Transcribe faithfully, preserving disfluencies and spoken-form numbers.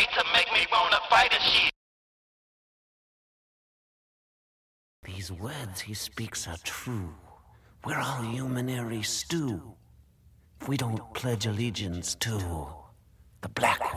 to make me wanna fight and shit. These words he speaks are true. We're all humanary stew. If we don't pledge allegiance to the Black